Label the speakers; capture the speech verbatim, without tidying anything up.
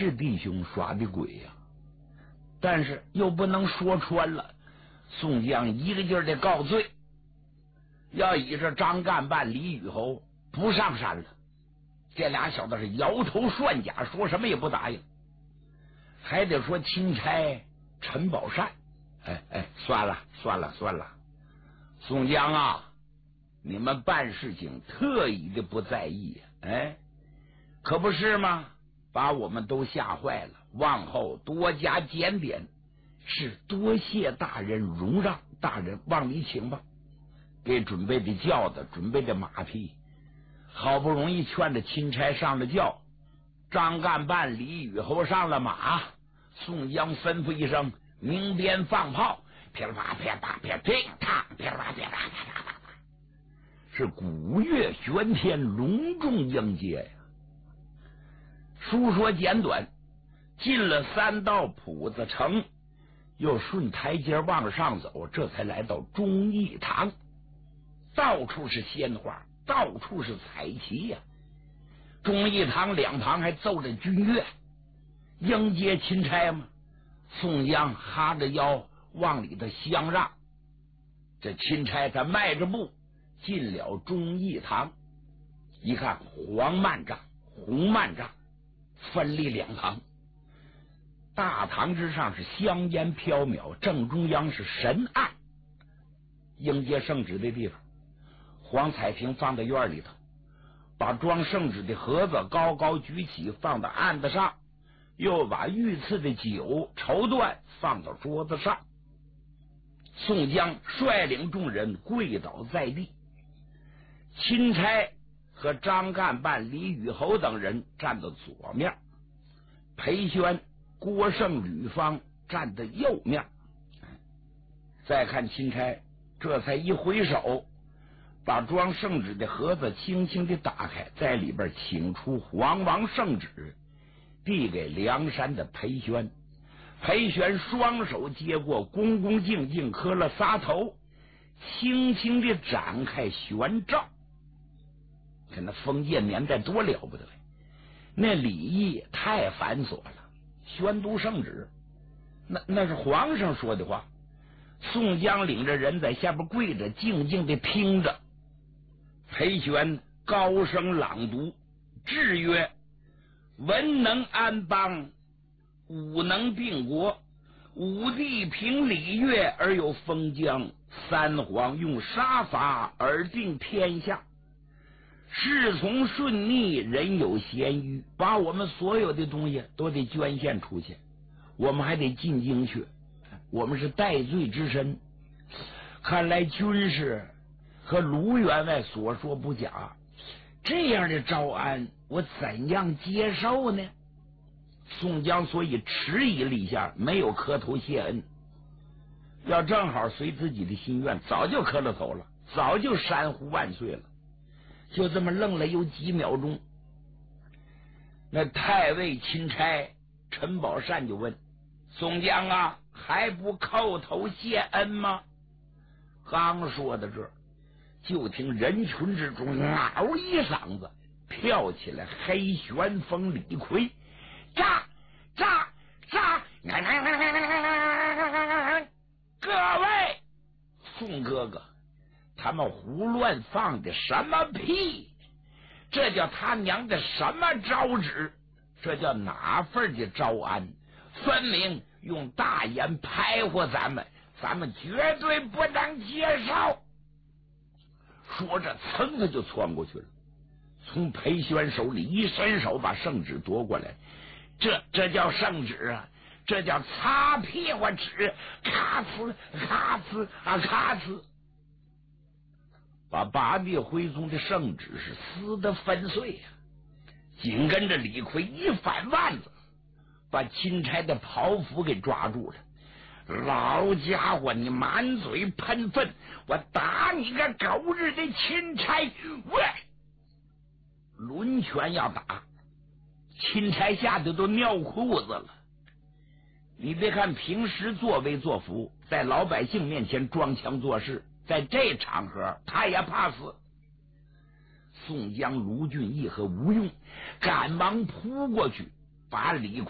Speaker 1: 是弟兄耍的鬼呀、啊，但是又不能说穿了。宋江一个劲儿的告罪，要以这张干办李雨侯不上山了。这俩小子是摇头涮甲，说什么也不答应，还得说钦差陈宝善。哎哎，算了算了算了，宋江啊，你们办事情特意的不在意，哎，可不是吗？把我们都吓坏了，往后多加检点。是多谢大人容让，大人往里请吧。给准备的轿子，准备的马匹，好不容易劝着钦差上了轿，张干办李雨侯上了马，宋江吩咐一声，鸣鞭放炮，噼里啪噼里啪噼叮当，噼里啪噼里啪噼里啪，是鼓乐喧天，隆重迎接呀。书说简短，进了三道铺子城，又顺台阶往上走，这才来到忠义堂。到处是鲜花，到处是彩旗呀、啊。忠义堂两旁还奏着军乐，迎接钦差嘛。宋江哈着腰往里头相让，这钦差他迈着步进了忠义堂，一看黄幔帐、红幔帐分立两旁，大堂之上是香烟飘渺，正中央是神案，迎接圣旨的地方。黄彩屏放在院里头，把装圣旨的盒子高高举起，放到案子上，又把御赐的酒绸缎放到桌子上。宋江率领众人跪倒在地，钦差和张干办李雨侯等人站到左面，裴宣、郭盛、吕方站在右面。再看钦差，这才一回手，把装圣旨的盒子轻轻地打开，在里边请出黄王圣旨，递给梁山的裴宣。裴宣双手接过，恭恭敬敬磕了仨头，轻轻地展开宣诏。看那封建年代多了不得，那礼仪太繁琐了。宣读圣旨，那那是皇上说的话。宋江领着人在下边跪着，静静地听着。裴宣高声朗读，制曰：文能安邦，武能定国，武帝平礼乐而有封疆，三皇用杀伐而定天下，事从顺逆，人有咸余。把我们所有的东西都得捐献出去，我们还得进京去，我们是戴罪之身。看来军师和卢员外所说不假，这样的招安我怎样接受呢？宋江所以迟疑了一下，没有磕头谢恩。要正好随自己的心愿，早就磕了头了，早就山呼万岁了。就这么愣了有几秒钟，那太尉钦差陈宝善就问：宋江啊，还不叩头谢恩吗？刚说到这儿，就听人群之中嗷一嗓子，跳起来黑旋风李逵，炸炸炸！各位宋哥哥，他们胡乱放的什么屁？这叫他娘的什么招旨？这叫哪份的招安？分明用大言排活咱们，咱们绝对不能接受。说着噌他就窜过去了，从裴宣手里一伸手把圣旨夺过来。这这叫圣旨啊，这叫擦屁股纸，咔呲咔呲啊咔呲，把八灭徽宗的圣旨是撕得粉碎呀、啊！紧跟着李逵一反腕子，把钦差的袍服给抓住了。老家伙，你满嘴喷粪，我打你个狗日的钦差！喂，抡拳要打，钦差吓得都尿裤子了。你别看平时作威作福，在老百姓面前装腔作势，在这场合他也怕死。宋江、卢俊义和吴用赶忙扑过去，把李逵